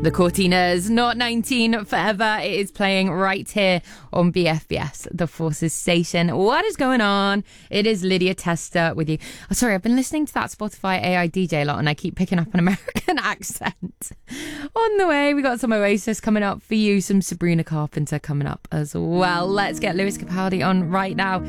The Cortinas, Not 19 Forever. It is playing right here on BFBS, the Forces station. What is going on? It is Lydia Tester with you. Oh, sorry, I've been listening to that Spotify AI DJ a lot and I keep picking up an American accent. On the way, we got some Oasis coming up for you, some Sabrina Carpenter coming up as well. Let's get Lewis Capaldi on right now.